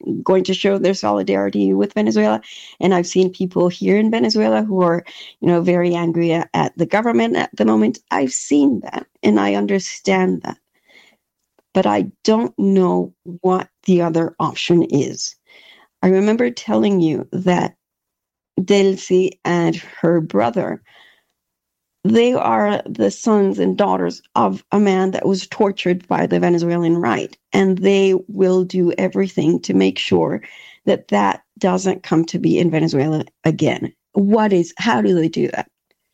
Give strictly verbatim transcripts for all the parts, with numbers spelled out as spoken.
going to show their solidarity with Venezuela. And I've seen people here in Venezuela who are, you know, very angry at, at the government at the moment. I've seen that and I understand that. But I don't know what the other option is. I remember telling you that Delcy and her brother, they are the sons and daughters of a man that was tortured by the Venezuelan right. And they will do everything to make sure that that doesn't come to be in Venezuela again. What is, how do they do that?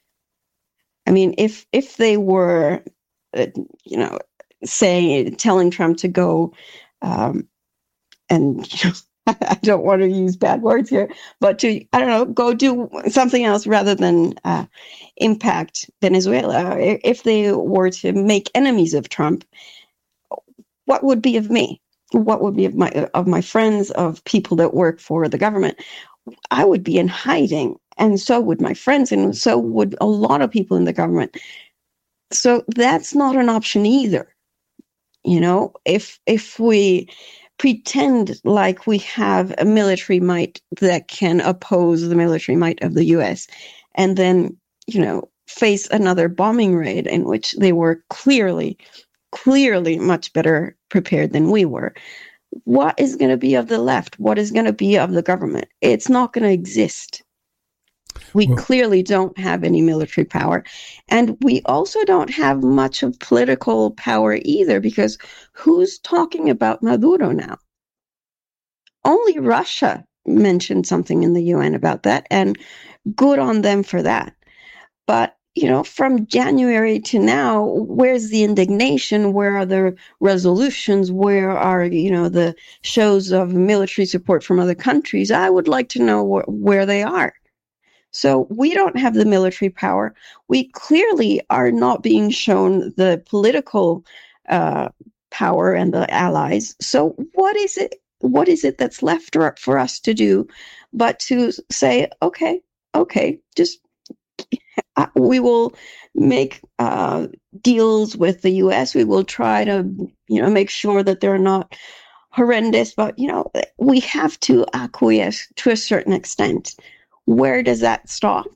I mean, if, if they were, uh, you know, saying, telling Trump to go, um, and, you know, I don't want to use bad words here, but to, I don't know, go do something else rather than uh, impact Venezuela. If they were to make enemies of Trump, what would be of me? What would be of my of my friends, of people that work for the government? I would be in hiding, and so would my friends, and so would a lot of people in the government. So that's not an option either. You know, if if we pretend like we have a military might that can oppose the military might of the U S, and then, you know, face another bombing raid in which they were clearly, clearly much better prepared than we were. What is going to be of the left? What is going to be of the government? It's not going to exist. We well, clearly don't have any military power. And we also don't have much of political power either, because who's talking about Maduro now? Only Russia mentioned something in the U N about that, and good on them for that. But, you know, from January to now, where's the indignation? Where are the resolutions? Where are, you know, the shows of military support from other countries? I would like to know wh- where they are. So we don't have the military power. We clearly are not being shown the political uh, power and the allies. So what is it? What is it that's left for us to do but to say, okay, okay, just we will make uh, deals with the U S. We will try to, you know, make sure that they're not horrendous, but, you know, we have to acquiesce to a certain extent. Where does that stop?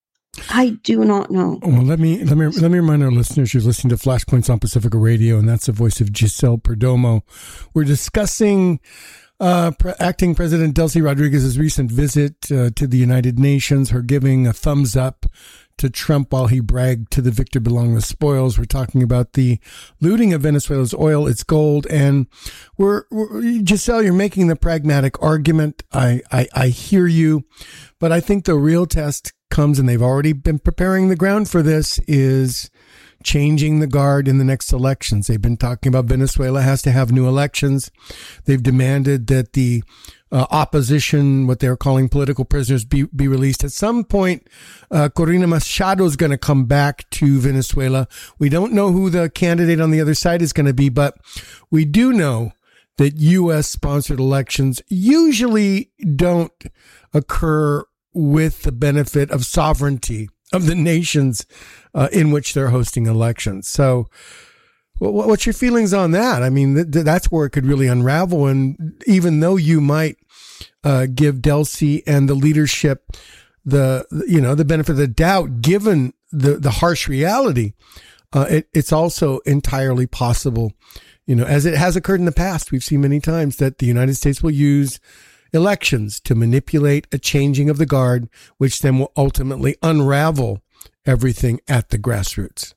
I do not know. Well, let me let me let me remind our listeners you're listening to Flashpoints on Pacifica Radio, and that's the voice of Giselle Perdomo. We're discussing uh, pre- acting President Delcy Rodriguez's recent visit uh, to the United Nations, her giving a thumbs up to Trump while he bragged to the victor belong the spoils. We're talking about the looting of Venezuela's oil, its gold, and we're, we're Giselle, you're making the pragmatic argument. I, I, I hear you, but I think the real test comes, and they've already been preparing the ground for this, is changing the guard in the next elections. They've been talking about Venezuela has to have new elections. They've demanded that the uh, opposition, what they're calling political prisoners, be, be released. At some point, uh, Corina Machado is going to come back to Venezuela. We don't know who the candidate on the other side is going to be, but we do know that U S-sponsored elections usually don't occur with the benefit of sovereignty of the nations uh, in which they're hosting elections. So what's your feelings on that? I mean, th- that's where it could really unravel. And even though you might uh, give Delcy and the leadership the, you know, the benefit of the doubt, given the, the harsh reality, uh, it, it's also entirely possible, you know, as it has occurred in the past. We've seen many times that the United States will use elections to manipulate a changing of the guard, which then will ultimately unravel everything at the grassroots.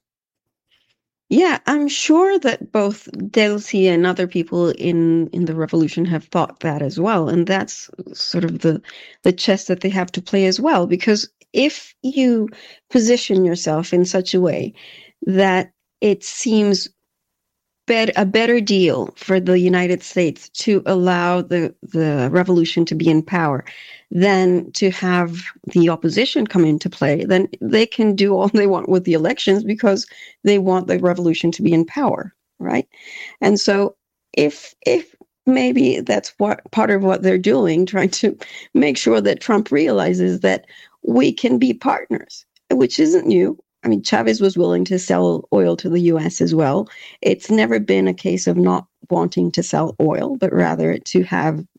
Yeah, I'm sure that both Delcy and other people in, in the revolution have thought that as well. And that's sort of the, the chess that they have to play as well. Because if you position yourself in such a way that it seems bet- a better deal for the United States to allow the, the revolution to be in power than to have the opposition come into play, then they can do all they want with the elections because they want the revolution to be in power, right? And so if if maybe that's what part of what they're doing, trying to make sure that Trump realizes that we can be partners, which isn't new. I mean, Chavez was willing to sell oil to the U S as well. It's never been a case of not wanting to sell oil, but rather to have